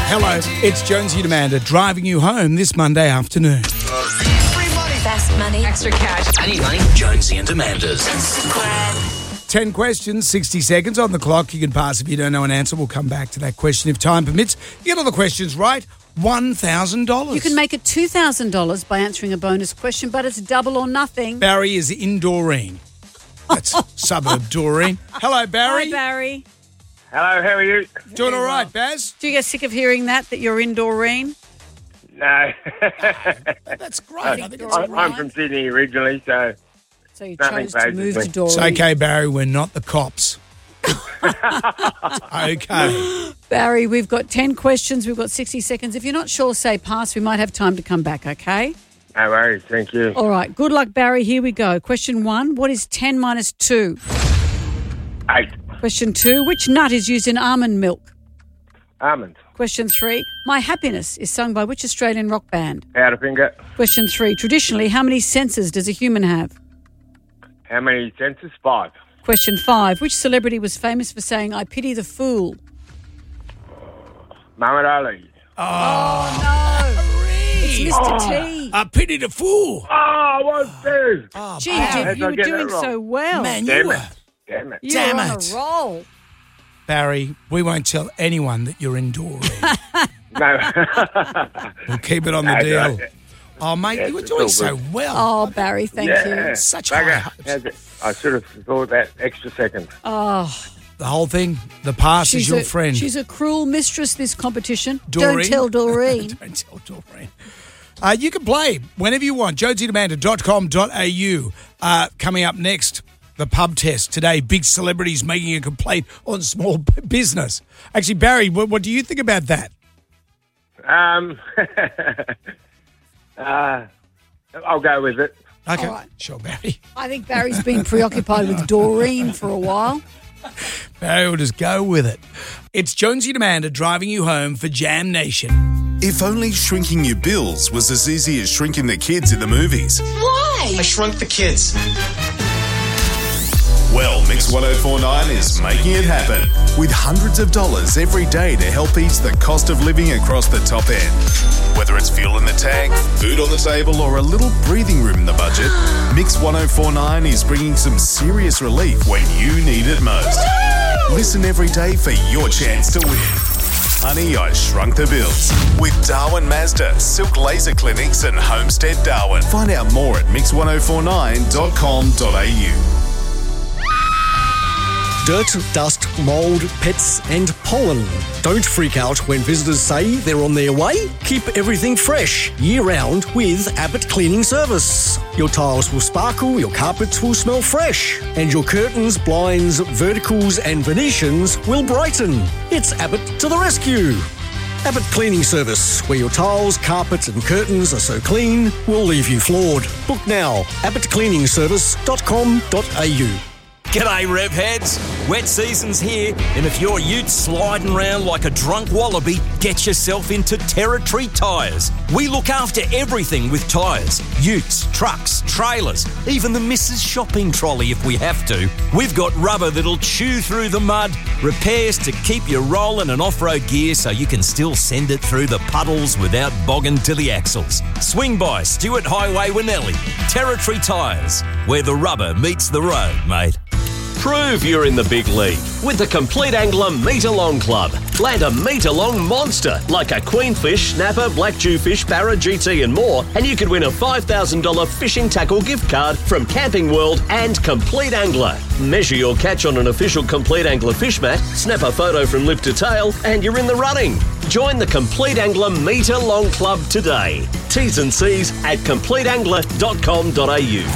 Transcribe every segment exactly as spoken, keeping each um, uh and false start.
Hello, it's Jonesy and Amanda driving you home this Monday afternoon. Free money. Fast money. Extra cash. I need money. Jonesy and Amanda's. ten questions, sixty seconds on the clock. You can pass if you don't know an answer. We'll come back to that question if time permits. You get all the questions right, one thousand dollars. You can make it two thousand dollars by answering a bonus question, but it's double or nothing. Barry is in Doreen. That's suburb Doreen. Hello, Barry. Hi, Barry. Hello, how are you? Doing all right, Baz? Do you get sick of hearing that, that you're in Doreen? No. That's great. I think it's I'm, great. I'm from Sydney originally, so So you Nothing chose to phases move me. to Doreen. It's okay, Barry. We're not the cops. Okay. Barry, we've got ten questions. We've got sixty seconds. If you're not sure, say pass. We might have time to come back, okay? no worries. Thank you. All right. Good luck, Barry. Here we go. Question one. What is ten minus two? Eight. Question two. Which nut is used in almond milk? Almonds. Question three. My Happiness is sung by which Australian rock band? Powderfinger. Question three. Traditionally, how many senses does a human have? How many senses? Five. Question five. Which celebrity was famous for saying, I pity the fool? Muhammad Ali. Oh, no. It's Mister T. I pity the fool. Oh, what's this? Oh, Gee, Barry. you, you were get that doing wrong? so well. Man, you Damn were. it. Damn it. you damn were on it. a roll. Barry, we won't tell anyone that you're in Doreen. No. We'll keep it on the That's deal. right. Oh, mate, Yes, you were it's doing all so good. well. Oh, Barry, thank yeah. you. Such Bugger. high hopes. How's it? I should have thought that extra second. Oh, The whole thing, the past is she's your a, friend. She's a cruel mistress, this competition. Doreen. Don't tell Doreen. Don't tell Doreen. Uh, you can play whenever you want. jonesy and amanda dot com dot a u. Uh, coming up next, the pub test. Today, big celebrities making a complaint on small b- business. Actually, Barry, what, what do you think about that? Um, uh, I'll go with it. Okay, All right. sure, Barry. I think Barry's been preoccupied with Doreen for a while. Barry will just go with it. It's Jonesy and Amanda driving you home for Jam Nation. If only shrinking your bills was as easy as shrinking the kids in the movies. Why? I shrunk the kids. Well, Mix one oh four point nine is making it happen with hundreds of dollars every day to help ease the cost of living across the top end. Whether it's fuel in the tank, food on the table, or a little breathing room in the budget, Mix one oh four point nine is bringing some serious relief when you need it most. Listen every day for your chance to win. Honey, I Shrunk the Bills with Darwin Mazda, Silk Laser Clinics and Homestead Darwin. Find out more at mix one oh four nine dot com dot a u. Dirt, dust, mould, pets and pollen. Don't freak out when visitors say they're on their way. Keep everything fresh year-round with Abbott Cleaning Service. Your tiles will sparkle, your carpets will smell fresh, and your curtains, blinds, verticals and Venetians will brighten. It's Abbott to the rescue. Abbott Cleaning Service, where your tiles, carpets and curtains are so clean, we'll leave you floored. Book now, abbott cleaning service dot com dot a u. G'day, rev heads. Wet season's here, and if your utes sliding around like a drunk wallaby, get yourself into Territory Tyres. We look after everything with tyres. Utes, trucks, trailers, even the missus shopping trolley if we have to. We've got rubber that'll chew through the mud, repairs to keep you rolling and off-road gear so you can still send it through the puddles without bogging to the axles. Swing by Stewart Highway, Winnelli. Territory Tyres, where the rubber meets the road, mate. Prove you're in the big league with the Complete Angler Meter-Long Club. Land a meter-long monster like a queenfish, snapper, black jewfish, barra, G T and more, and you could win a five thousand dollars fishing tackle gift card from Camping World and Complete Angler. Measure your catch on an official Complete Angler fish mat, snap a photo from lip to tail, and you're in the running. Join the Complete Angler Meter-Long Club today. T's and C's at complete angler dot com dot a u.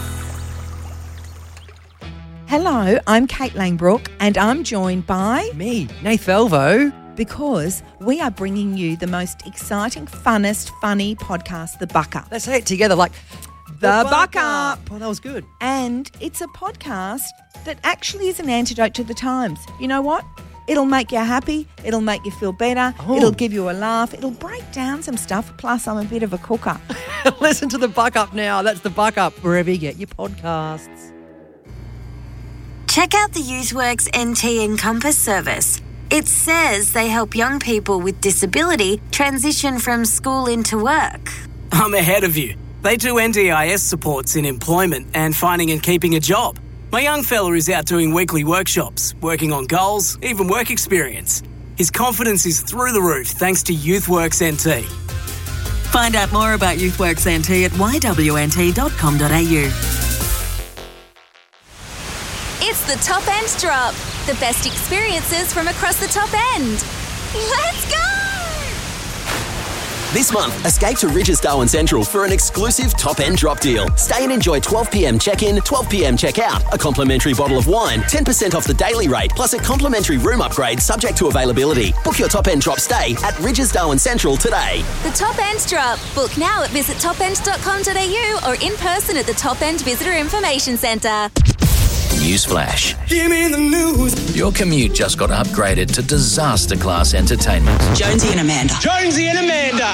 Hello, I'm Kate Langbrook and I'm joined by... Me, Nath Elvo. Because we are bringing you the most exciting, funnest, funny podcast, The Buck Up. Let's say it together like... The, the Buck Up. Oh, that was good. And it's a podcast that actually is an antidote to the times. You know what? It'll make you happy. It'll make you feel better. Oh. It'll give you a laugh. It'll break down some stuff. Plus, I'm a bit of a cooker. Listen to The Buck Up now. That's The Buck Up, wherever you get your podcasts. Check out the Useworks N T Encompass service. It says they help young people with disability transition from school into work. I'm ahead of you. They do N D I S supports in employment and finding and keeping a job. My young fella is out doing weekly workshops, working on goals, even work experience. His confidence is through the roof thanks to YouthWorks N T. Find out more about YouthWorks N T at y w n t dot com dot a u. It's the Top End Drop. The best experiences from across the top end. Let's go! This month, escape to Ridges Darwin Central for an exclusive top-end drop deal. Stay and enjoy twelve p m check-in, twelve p m check-out, a complimentary bottle of wine, ten percent off the daily rate, plus a complimentary room upgrade subject to availability. Book your top-end drop stay at Ridges Darwin Central today. The Top End Drop. Book now at visit top end dot com dot a u or in person at the Top End Visitor Information Centre. Newsflash. Give me the news. Your commute just got upgraded to disaster class entertainment. Jonesy and Amanda. Jonesy and Amanda.